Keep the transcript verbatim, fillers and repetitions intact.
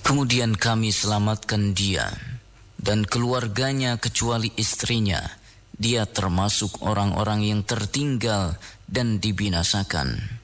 Kemudian kami selamatkan dia dan keluarganya kecuali istrinya. Dia termasuk orang-orang yang tertinggal dan dibinasakan.